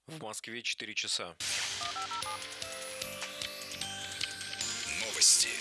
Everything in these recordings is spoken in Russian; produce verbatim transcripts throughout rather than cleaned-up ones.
В Москве четыре часа. Новости.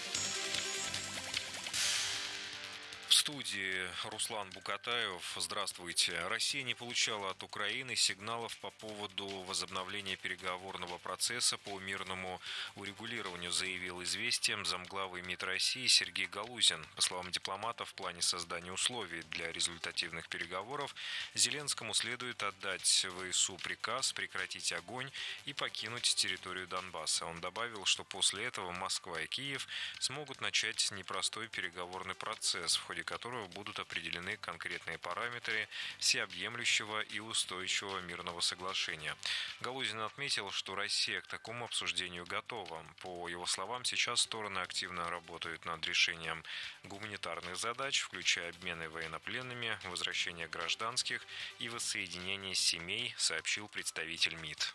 В студии Руслан Букатаев. Здравствуйте. Россия не получала от Украины сигналов по поводу возобновления переговорного процесса по мирному урегулированию, заявил «Известиям» замглавы МИД России Сергей Галузин. По словам дипломата, в плане создания условий для результативных переговоров Зеленскому следует отдать ВСУ приказ прекратить огонь и покинуть территорию Донбасса. Он добавил, что после этого Москва и Киев смогут начать непростой переговорный процесс, в ходе которого будут определены конкретные параметры всеобъемлющего и устойчивого мирного соглашения. Галузин отметил, что Россия к такому обсуждению готова. По его словам, сейчас стороны активно работают над решением гуманитарных задач, включая обмены военнопленными, возвращение гражданских и воссоединение семей, сообщил представитель МИД.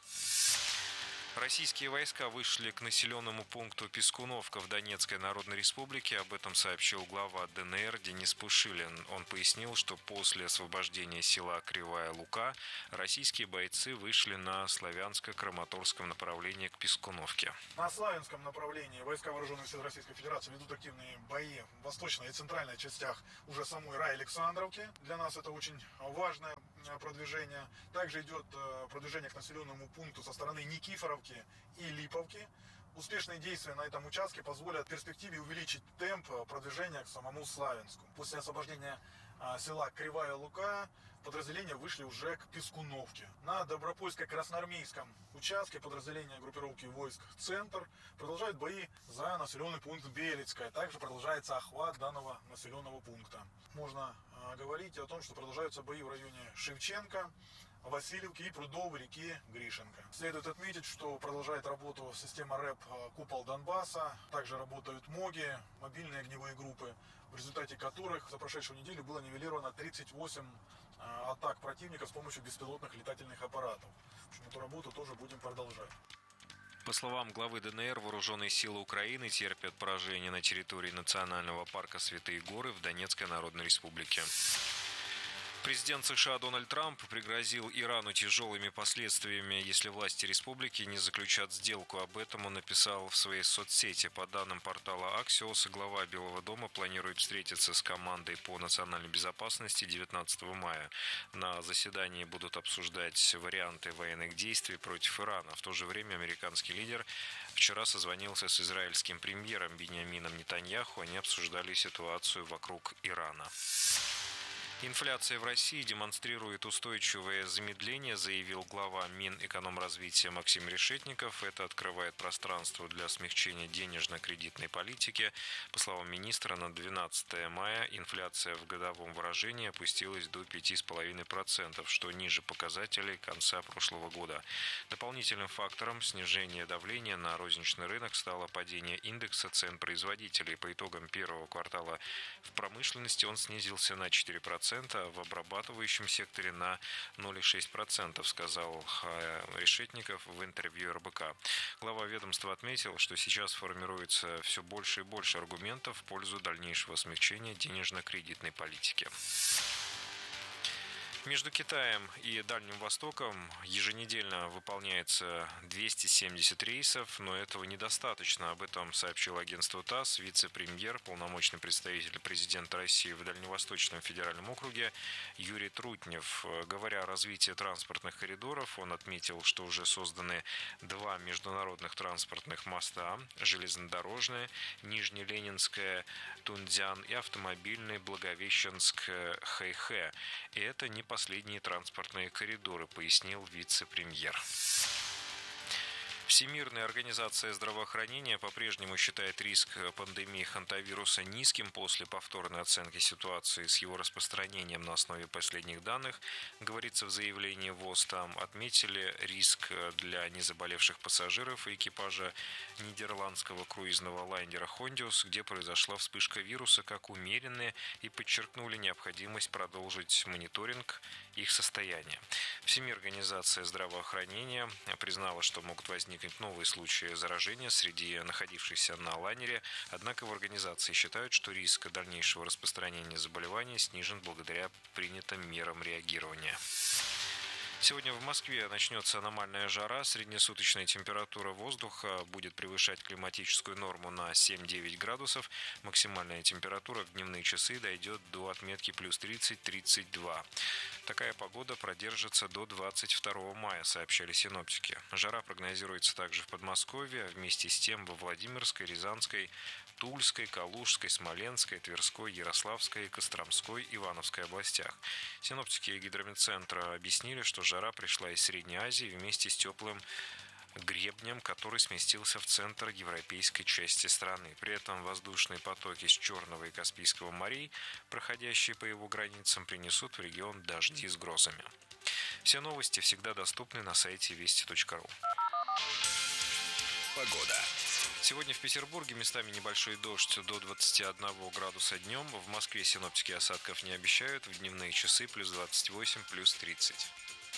Российские войска вышли к населенному пункту Пискуновка в Донецкой Народной Республике. Об этом сообщил глава ДНР Денис Пушилин. Он пояснил, что после освобождения села Кривая Лука российские бойцы вышли на Славянско-Краматорском направлении к Пискуновке. На Славянском направлении войска Вооруженных сил Российской Федерации ведут активные бои в восточной и центральной частях уже самой Рай-Александровки. Для нас это очень важное продвижение. Также идет продвижение к населенному пункту со стороны Никифоровки и Липовки. Успешные действия на этом участке позволят в перспективе увеличить темп продвижения к самому Славянску. После освобождения села Кривая Лука подразделения вышли уже к Пискуновке. На Добропольско-Красноармейском участке подразделения группировки войск «Центр» продолжают бои за населенный пункт Белецкая. Также продолжается охват данного населенного пункта. Можно говорить о том, что продолжаются бои в районе Шевченко, Васильевки и прудов реки Гришенко. Следует отметить, что продолжает работу система РЭП «Купол Донбасса». Также работают МОГи, мобильные огневые группы, в результате которых за прошедшую неделю было нивелировано тридцать восемь атак противника с помощью беспилотных летательных аппаратов. В общем, эту работу тоже будем продолжать. По словам главы ДНР, вооруженные силы Украины терпят поражение на территории национального парка Святые Горы в Донецкой Народной Республике. Президент США Дональд Трамп пригрозил Ирану тяжелыми последствиями, если власти республики не заключат сделку. Об этом он написал в своей соцсети. По данным портала Axios, глава Белого дома планирует встретиться с командой по национальной безопасности девятнадцатого мая. На заседании будут обсуждать варианты военных действий против Ирана. В то же время американский лидер вчера созвонился с израильским премьером Биньямином Нетаньяху. Они обсуждали ситуацию вокруг Ирана. Инфляция в России демонстрирует устойчивое замедление, заявил глава Минэкономразвития Максим Решетников. Это открывает пространство для смягчения денежно-кредитной политики. По словам министра, на двенадцатое мая инфляция в годовом выражении опустилась до пяти целых пяти десятых процента, что ниже показателей конца прошлого года. Дополнительным фактором снижения давления на розничный рынок стало падение индекса цен производителей. По итогам первого квартала в промышленности он снизился на четыре процента. В обрабатывающем секторе на ноль целых шесть десятых процента, сказал Решетников в интервью эр бэ ка. Глава ведомства отметил, что сейчас формируется все больше и больше аргументов в пользу дальнейшего смягчения денежно-кредитной политики. Между Китаем и Дальним Востоком еженедельно выполняется двести семьдесят рейсов, но этого недостаточно. Об этом сообщил агентство ТАСС вице-премьер, полномочный представитель президента России в Дальневосточном федеральном округе Юрий Трутнев. Говоря о развитии транспортных коридоров, он отметил, что уже созданы два международных транспортных моста: железнодорожное, Нижнеленинское, Тунцзян и автомобильный Благовещенск-Хэйхэ. И это не последние транспортные коридоры, пояснил вице-премьер. Всемирная организация здравоохранения по-прежнему считает риск пандемии хантавируса низким после повторной оценки ситуации с его распространением на основе последних данных. Говорится в заявлении ВОЗ, там отметили риск для незаболевших пассажиров и экипажа нидерландского круизного лайнера «Хондиус», где произошла вспышка вируса, как умеренные, и подчеркнули необходимость продолжить мониторинг их состояния. Всемирная организация здравоохранения признала, что могут возникнуть новые случаи заражения среди находившихся на лайнере, однако в организации считают, что риск дальнейшего распространения заболевания снижен благодаря принятым мерам реагирования. Сегодня в Москве начнется аномальная жара. Среднесуточная температура воздуха будет превышать климатическую норму на семь-девять градусов. Максимальная температура в дневные часы дойдет до отметки плюс тридцать - тридцать два. Такая погода продержится до двадцать второго мая, сообщали синоптики. Жара прогнозируется также в Подмосковье, а вместе с тем во Владимирской, Рязанской, Тульской, Калужской, Смоленской, Тверской, Ярославской, Костромской, Ивановской областях. Синоптики Гидрометцентра объяснили, что жара пришла из Средней Азии вместе с теплым гребнем, который сместился в центр европейской части страны. При этом воздушные потоки с Черного и Каспийского морей, проходящие по его границам, принесут в регион дожди с грозами. Все новости всегда доступны на сайте вести точка ру. Погода. Сегодня в Петербурге местами небольшой дождь до двадцати одного градуса днем. В Москве синоптики осадков не обещают. В дневные часы плюс двадцать восемь, плюс тридцать.